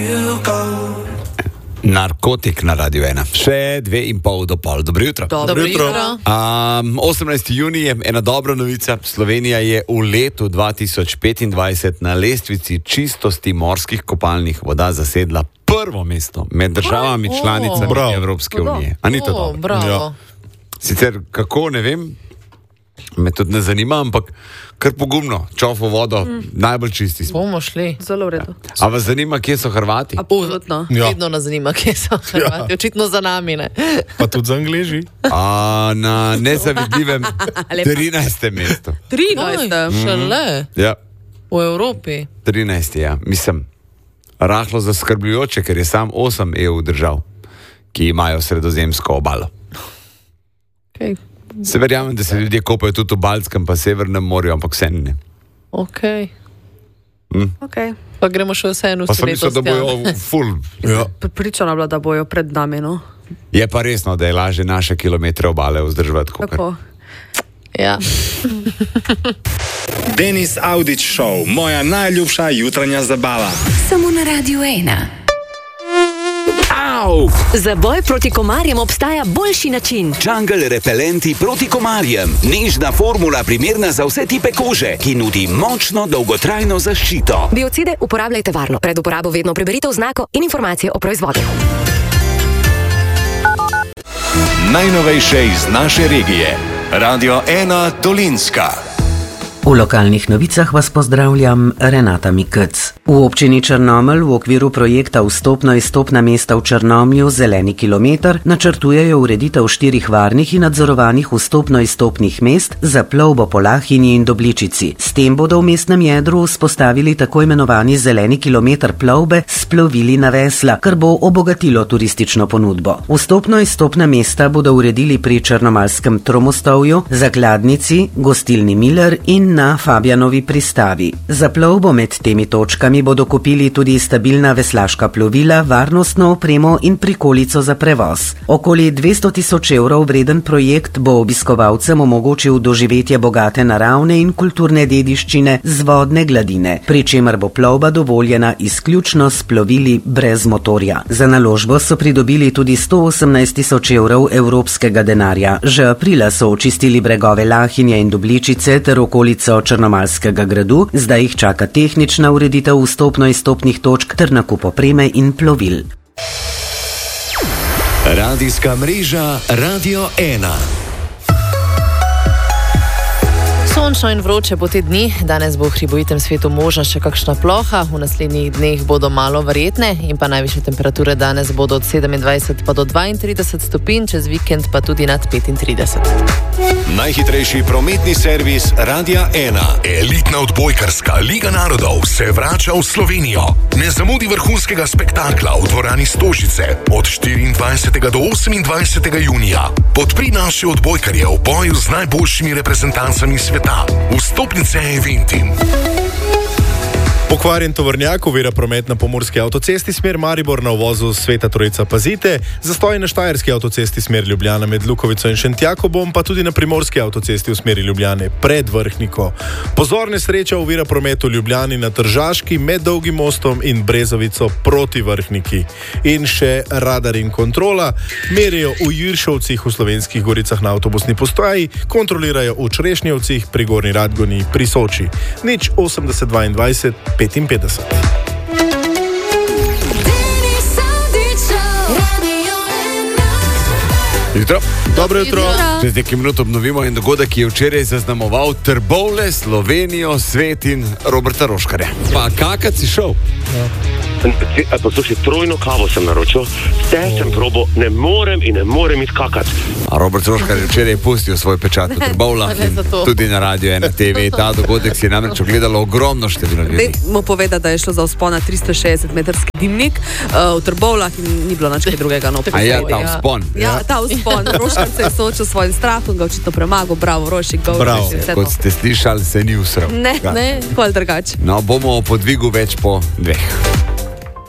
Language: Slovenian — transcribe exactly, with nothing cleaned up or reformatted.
Narkotik na Radio ena. Še dve in pol do pol. Dobro jutro. Dobro jutro. Um, osemnajsti junij je ena dobra novica. Slovenija je v letu dva tisoč petindvajset na lestvici čistosti morskih kopalnih voda zasedla prvo mesto med državami Oh, članicami bravo. Evropske unije. A ni to Oh, dobro? bravo. Ja. Sicer kako, ne vem, me tudi ne zanima, ampak kar pogumno, čofo vodo, mm. najbolj čisti smo. Bomo šli. Zelo v redu. A vas zanima, kje so Hrvati? Absolutno. Ja. Vedno nas zanima, kje so Hrvati. Očitno za nami, ne? Pa tudi za Angleži. A, na nezavidljivem trinajstem mestu. trinajst. Oj, šele Ja, v Evropi. trinajst, ja. Mislim, rahlo zaskrbljujoče, ker je sam osem E U držav, ki imajo sredozemsko obalo. Okay. Se verjamem, da se ljudje kopajo tudi v Baltskem pa Severnem morju, ampak vse ne. Okay. Okay. Pa gremo še vseeno v Pa sem mislil, da bojo full. Ja. Pripričana bila, da bojo pred nami. No? Je pa resno, da je lažje naše kilometre obale vzdrževati. kakor- Tako. Ja. Denis Audić Show, moja najljubša jutranja zabava. Samo na Radio ena. Au! Za boj proti komarjem obstaja boljši način. Jungle repelenti proti komarjem. Nežna formula, primerna za vse tipe kože, ki nudi močno dolgotrajno zaščito. Biocide uporabljajte varno. Pred uporabo vedno preberite oznako in informacije o proizvodu. Najnovejše iz naše regije. Radio ena Dolinska. V lokalnih novicah vas pozdravljam, Renata Mikec. V občini Črnomelj v okviru projekta Vstopno-izstopna mesta v Črnomlju Zeleni kilometer načrtujejo ureditev štirih varnih in nadzorovanih vstopno-izstopnih mest za plovbo po Lahinji in Dobličici. S tem bodo v mestnem jedru vzpostavili tako imenovani zeleni kilometer plovbe s plovili na vesla, kar bo obogatilo turistično ponudbo. Vstopno-izstopna mesta bodo uredili pri Črnomaljskem Tromostovju, Zakladnici, Gostilni Miller in na Fabjanovi pristavi. Za plovbo med temi točkami bodo kupili tudi stabilna veslaška plovila, varnostno opremo in prikolico za prevoz. Okoli dvesto tisoč evrov vreden projekt bo obiskovalcem omogočil doživetje bogate naravne in kulturne dediščine z vodne gladine, pri čemer bo plovba dovoljena izključno s plovili brez motorja. Za naložbo so pridobili tudi sto osemnajst tisoč evrov evropskega denarja. Že aprila so očistili bregove Lahinje in Dobličice ter okolico Črnomaljskega gradu, zdaj jih čaka tehnična ureditev vstopno-izstopnih točk ter nakup opreme in plovil. Radijska mreža Radio ena. Sončno in vroče bo te dni, danes bo v hribovitem svetu možna še kakšna ploha, v naslednjih dneh bodo malo verjetne in pa najvišje temperature danes bodo od sedemindvajset pa do dvaintrideset stopinj, čez vikend pa tudi nad petintrideset. Najhitrejši prometni servis Radia ena. Elitna odbojkarska Liga narodov se vrača v Slovenijo. Ne zamudi vrhunskega spektakla v dvorani Stožice od štiriindvajsetega do osemindvajsetega junija. Podpri naše odbojkarje v boju z najboljšimi reprezentancami sveta. Vstopnice Eventim. Pokvarjen tovornjak ovira promet na pomurski avtocesti smer Maribor na uvozu Sveta Trojica Pazite, zastoj na štajerski avtocesti smer Ljubljana med Lukovico in Šentjakobom, pa tudi na primorski avtocesti v smeri Ljubljane pred Vrhniko. Pozor, nesreča ovira promet v Ljubljani na Tržaški med Dolgim mostom in Brezovico proti Vrhniki. In še radar in kontrola merijo v Juršovcih v Slovenskih goricah na avtobusni postaji, kontrolirajo v Črešnjevcih pri Gornji Radgoni pri Soči. Nič osemdeset dvaindvajset petinpetdeset. Jutro. Dobro jutro. Čez nekaj minut obnovimo en dogodek, ki je včeraj zaznamoval Trbovlje, Slovenijo, svet in Roberta Roškarja. Pa kakad si šel? Poslušaj, trojno kavo sem naročil, vse sem probo, ne morem in ne morem izkakati. A Robert Roškar je včeraj pustil svoj pečat v Trbovljah in tudi na Radio ena T V. Ta dogodek si je namreč ogledalo ogromno število ljudi. Dajmo povedati, da je šlo za vzpon na tristo šestdeset metrski dimnik uh, v Trbovljah in ni bilo nič kaj drugega. No, A ja, ta vzpon. Ja, ta vzpon. Roškar se je soočil s svojim strahom, ga očitno premagal. Bravo, Rošik, go. Bravo. Kot ste slišali, se ni usral. Ne, ne, kol drugače. No, bomo o podvigu več po dveh.